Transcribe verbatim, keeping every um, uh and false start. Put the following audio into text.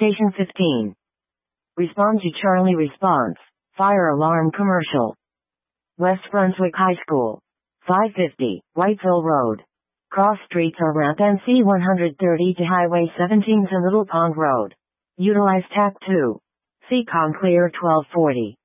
Station fifteen. Respond to Charlie response. Fire alarm commercial. West Brunswick High School. five fifty, Whiteville Road. Cross streets are ramp and C one thirty to Highway seventeen to Little Pond Road. Utilize T A C two. C COM Clear twelve forty.